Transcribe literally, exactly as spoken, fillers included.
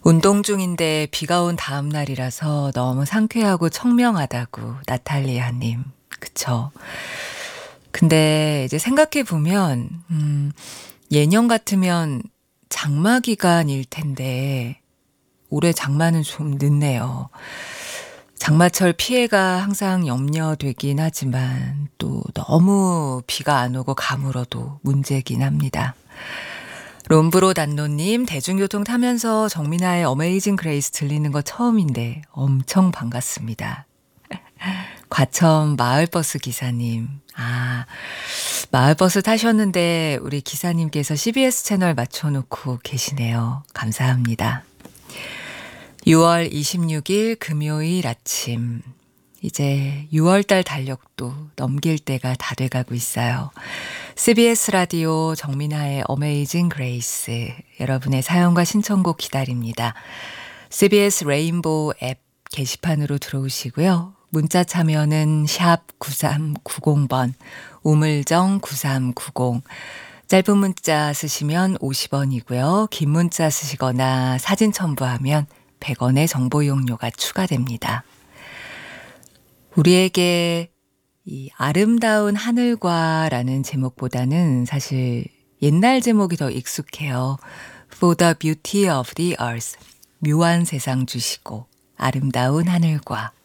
운동 중인데 비가 온 다음 날이라서 너무 상쾌하고 청명하다고 나탈리아님. 그쵸. 근데 이제 생각해 보면, 음, 예년 같으면 장마 기간일 텐데, 올해 장마는 좀 늦네요. 장마철 피해가 항상 염려되긴 하지만 또 너무 비가 안 오고 가물어도 문제긴 합니다. 롬브로 단노님, 대중교통 타면서 정민아의 어메이징 그레이스 들리는 거 처음인데 엄청 반갑습니다. 과천 마을버스 기사님. 아, 마을버스 타셨는데 우리 기사님께서 씨비에스 채널 맞춰놓고 계시네요. 감사합니다. 유월 이십육일 금요일 아침. 이제 유월달 달력도 넘길 때가 다 돼가고 있어요. 씨비에스 라디오 정민아의 어메이징 그레이스. 여러분의 사연과 신청곡 기다립니다. 씨비에스 레인보우 앱 게시판으로 들어오시고요. 문자 참여는 샵 구삼구공번, 우물정 구삼구공. 짧은 문자 쓰시면 오십 원이고요. 긴 문자 쓰시거나 사진 첨부하면 백 원의 정보 이용료가 추가됩니다. 우리에게 이 아름다운 하늘과라는 제목보다는 사실 옛날 제목이 더 익숙해요. For the beauty of the earth. 묘한 세상 주시고 아름다운 하늘과.